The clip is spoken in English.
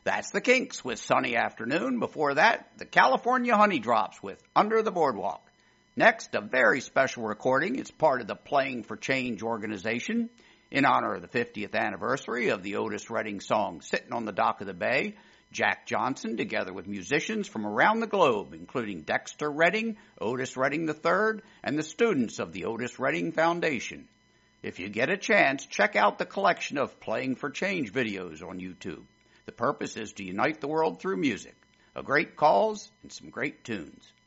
That's the Kinks with Sunny Afternoon. Before that, the California Honey Drops with Under the Boardwalk. Next, a very special recording. It's part of the Playing for Change organization. In honor of the 50th anniversary of the Otis Redding song Sitting on the Dock of the Bay, Jack Johnson, together with musicians from around the globe, including Dexter Redding, Otis Redding III, and the students of the Otis Redding Foundation. If you get a chance, check out the collection of Playing for Change videos on YouTube. The purpose is to unite the world through music. A great cause and some great tunes.